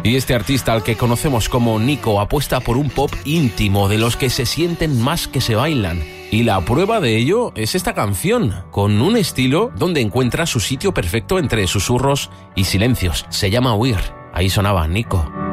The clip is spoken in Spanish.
Y este artista, al que conocemos como Nico, apuesta por un pop íntimo, de los que se sienten más que se bailan. Y la prueba de ello es esta canción, con un estilo donde encuentra su sitio perfecto entre susurros y silencios. Se llama Huir. Ahí sonaba Nico.